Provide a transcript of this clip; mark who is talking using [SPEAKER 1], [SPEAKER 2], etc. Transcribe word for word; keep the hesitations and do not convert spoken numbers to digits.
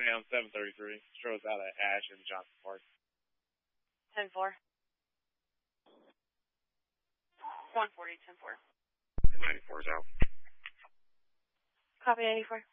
[SPEAKER 1] Sam, seven thirty-three. Stroh's out of Ash in Johnson Park.
[SPEAKER 2] ten four. one forty, ten four.
[SPEAKER 1] ninety-four is out.
[SPEAKER 2] Copy ninety-four.